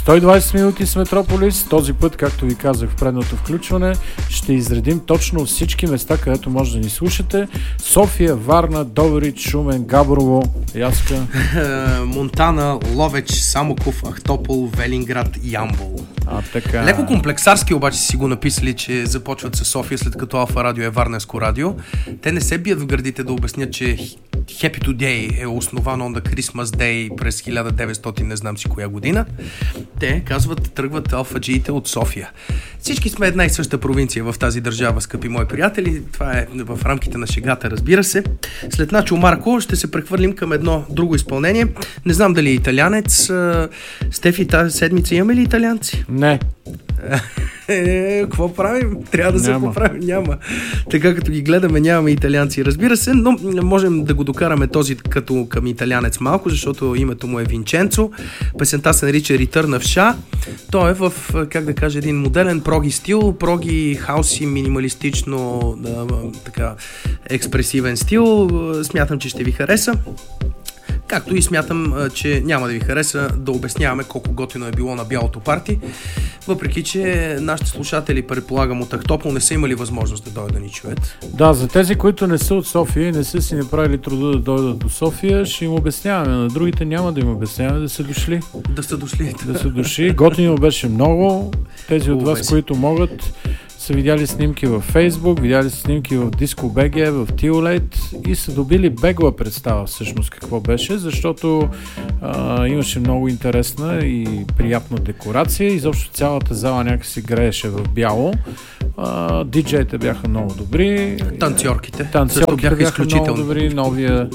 120 минути с Метрополис. Този път, както ви казах в предното включване, ще изредим точно всички места, където може да ни слушате. София, Варна, Добрич, Шумен, Габрово, Яска, Монтана, Ловеч, Самоков, Ахтопол, Велинград, Ямбол. Така. Леко комплексарски обаче си го написали, че започват с София, след като Алфа Радио е варненско радио. Те не се бият в гърдите да обяснят, че Happy Today е основано на Christmas Day през 1900 не знам си коя година. Те казват, тръгват алфаджиите от София. Всички сме една и съща провинция в тази държава, скъпи мои приятели. Това е в рамките на шегата, разбира се. След Начо Марко ще се прехвърлим към едно друго изпълнение. Не знам дали е италянец. Стефи, тази седмица имаме ли италианци? Не. Какво правим? Трябва да се поправим. Няма. Така като ги гледаме, нямаме италианци, разбира се, но можем да го докараме този като към италянец малко, защото името му е Винченцо. Песента се нарича Return of Sha. Той е в, как да кажа, един модерен проги стил, проги, хауси, минималистично, така, експресивен стил. Смятам, че ще ви хареса. Както и смятам, че няма да ви хареса да обясняваме колко готино е било на бялото парти, въпреки че нашите слушатели, предполагам, от Ахтопол не са имали възможност да дойдат да ни чуят. Да, за тези, които не са от София и не са си направили труда да дойдат до София, ще им обясняваме. На другите няма да им обясняваме, да са дошли. Да са дошли. Да са дошли. Готино беше много. Тези от вас, които могат, са видяли снимки във Фейсбук, видяли са снимки в Disco.bg, в Tillate и са добили бегла представа всъщност какво беше, защото имаше много интересна и приятна декорация. Изобщо цялата зала някакси грееше в бяло. Диджеите бяха много добри. Танцорките бяха много добри. Новия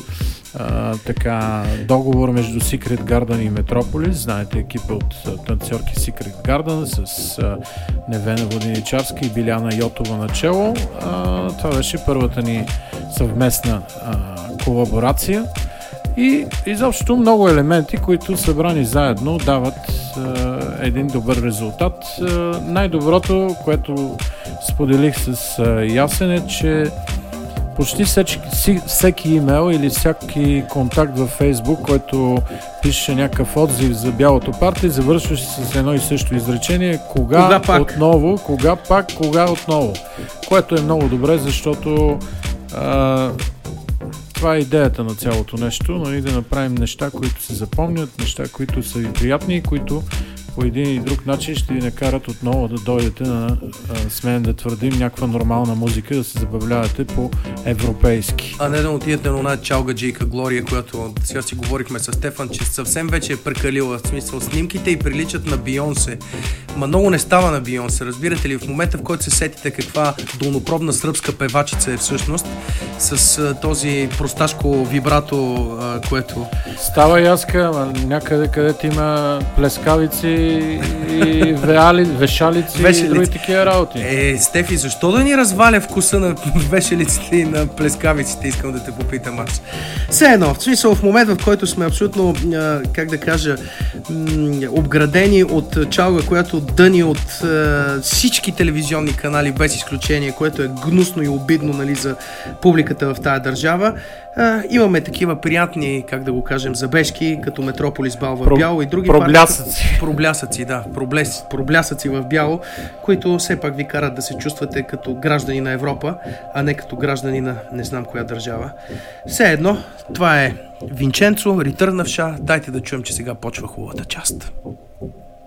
договор между Secret Garden и Метрополис. Знаете, екипа от танцорки Secret Garden с Невена Владеничарска и Биляна Йотова начело. Това беше първата ни съвместна колаборация. И изобщо много елементи, които събрани заедно дават един добър резултат. Най-доброто, което споделих с Ясен е, че почти всеки имейл или всеки контакт във Фейсбук, който пише някакъв отзив за бялото парти, завършваше с едно и също изречение: кога отново, кога отново. Което е много добре, защото това е идеята на цялото нещо, нали, да направим неща, които се запомнят, неща, които са ви приятни и които по един или друг начин ще ви накарат отново да дойдете на, смеем да твърдим, някаква нормална музика, да се забавлявате по-европейски. А не да отидете на една чалгаджийка Глория, която сега си говорихме с Стефан, че съвсем вече е прекалила. В смисъл, снимките й приличат на Бийонсе. Ма много не става на Бийонсе, разбирате ли? В момента, в който се сетите каква долнопробна сръбска певачица е всъщност, с този просташко вибрато, което... Става Яска, някъде където има плескавици и вешалици и други такива работи. Стефи, защо да ни разваля вкуса на вешалиците и на плескавиците, искам да те попитам аз. Все едно, в смисъл, в момент, в който сме абсолютно, как да кажа, обградени от чалга, която дъни от всички телевизионни канали без изключение, което е гнусно и обидно, нали, за публиката в тая държава. Имаме приятни, как да го кажем, забежки, като Метрополис Бал в бяло и други проблясъци в бяло, които все пак ви карат да се чувствате като граждани на Европа, а не като граждани на не знам коя държава. Все едно, това е Винченцо, Return of Sha. Дайте да чуем, че сега почва хубавата част.